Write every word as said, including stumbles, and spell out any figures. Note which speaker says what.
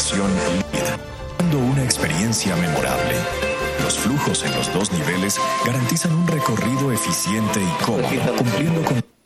Speaker 1: estación L E D, dando una experiencia memorable. Los flujos en los dos niveles garantizan un recorrido eficiente y cómodo, cumpliendo con